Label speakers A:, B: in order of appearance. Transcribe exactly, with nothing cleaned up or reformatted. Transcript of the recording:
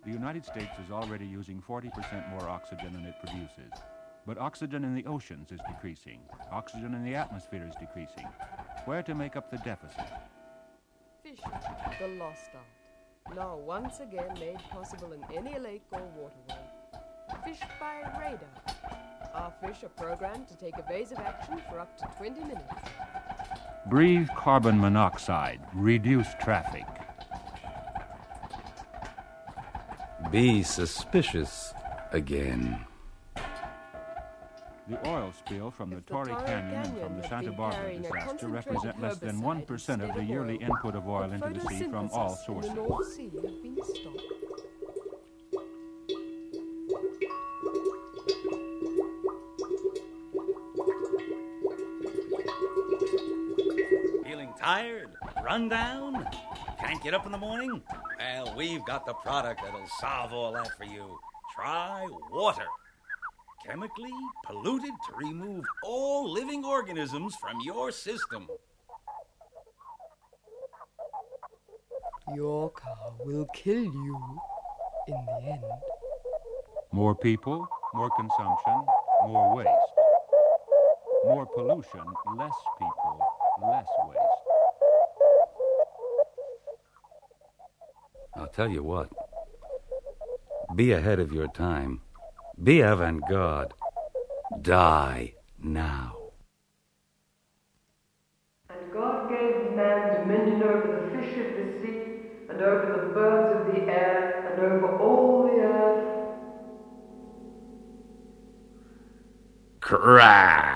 A: The United States is already using forty percent more oxygen than it produces. But oxygen in the oceans is decreasing. Oxygen in the atmosphere is decreasing. Where to make up the deficit?
B: Fishing, the lost art. Now once again made possible in any lake or waterway. Fished by radar. Our fish are programmed to take evasive action for up to twenty minutes.
A: Breathe carbon monoxide. Reduce traffic.
C: Be suspicious again.
A: The oil spill from the
B: If the
A: Torrey
B: Torrey
A: Canyon and
B: Canyon
A: from the
B: had
A: Santa
B: been
A: Barbara
B: carrying a
A: disaster
B: concentrated
A: represent less than
B: herbicide
A: one percent of
B: instead
A: the
B: of
A: yearly
B: oil,
A: input of oil into the sea from all
B: photosynthesis
A: sources.
B: in the North Sea have been stopped.
D: Feeling tired? Run down? Can't get up in the morning? Well, we've got the product that'll solve all that for you. Try water. Chemically polluted to remove all living organisms from your system.
B: Your car will kill you in the end.
A: More people, more consumption, more waste. More pollution, less people, less waste.
C: I'll tell you what. Be ahead of your time. Be avant-garde. Die now.
B: And God gave man dominion over the fish of the sea, and over the birds of the air, and over all the earth.
C: Crash!